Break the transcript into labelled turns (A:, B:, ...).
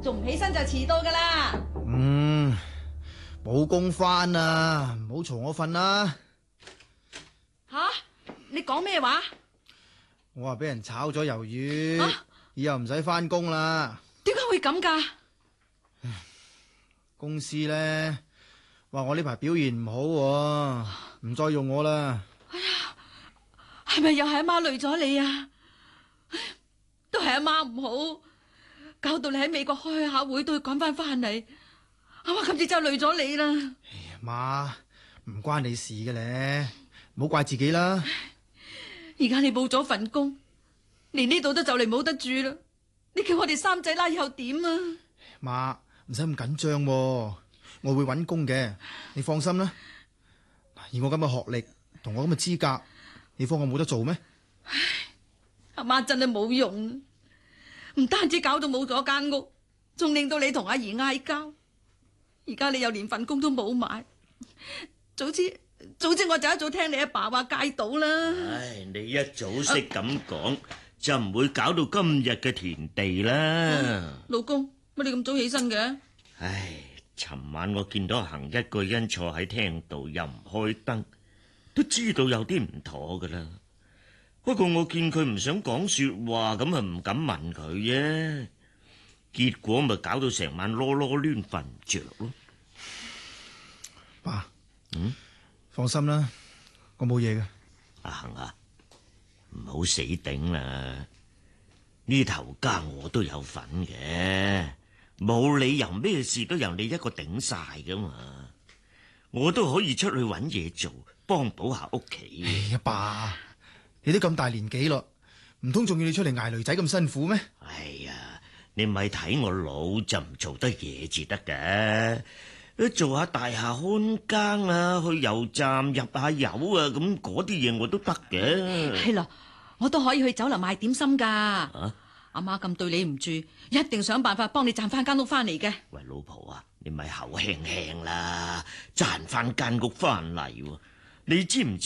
A: 仲唔起身就遲到噶啦。
B: 冇工返啊，唔好嘈我瞓啦。
A: 吓？你講咩話？
B: 我話俾人炒咗魷魚，以後唔使返工啦。
A: 點解會咁噶？
B: 公司呢話我呢排表現唔好，唔再用我啦。
A: 哎呀，係咪又係阿媽累咗你啊？都係阿媽唔好，搞到你喺美國開下會都要趕翻嚟。阿媽今次就累咗你啦。
B: 媽，唔關你事嘅咧，唔好怪自己啦。
A: 而家你冇咗份工，連呢度都就嚟冇得住啦。你叫我哋三仔啦，以後點啊？
B: 媽，唔使咁緊張，我會搵工嘅，你放心啦。以我咁嘅學歷同我咁嘅資格，你方我冇得做咩？
A: 唉，阿媽真係冇用，唔單止搞到冇咗間屋，仲令到你同阿姨嗌交。而家你又連份工都冇埋，早知我就一早聽你阿爸話戒賭啦。
C: 唉，你一早識咁講，就唔會搞到今日嘅田地啦。
A: 老公，乜你咁早起身嘅？
C: 唉，尋晚我見到行一個人坐喺廳度，又唔開燈，都知道有啲唔妥噶啦。不過我見佢唔想講說話，咁啊唔敢問佢啫。結果咪搞到成晚囉囉攣瞓唔着咯。
B: 爸，放心啦，我冇嘢嘅。
C: 阿恒啊，唔好死頂啦！呢頭家我都有份嘅，冇理由咩事都由你一個頂晒噶嘛。我都可以出去搵嘢做，幫補下屋企。
B: 哎呀，爸，你都咁大年紀咯，唔通仲要你出嚟捱女仔咁辛苦咩？
C: 哎呀，你咪睇我老就唔做得嘢至得嘅。做下大廈看更啊，去油站入下油啊，咁嗰啲嘢我都得嘅。
A: 係咯，我都可以去酒樓賣點心噶。阿媽咁對你唔住，一定想辦法幫你賺翻間屋翻嚟嘅。
C: 喂，老婆啊，你咪口輕輕啦，賺翻間屋翻嚟，你知唔知？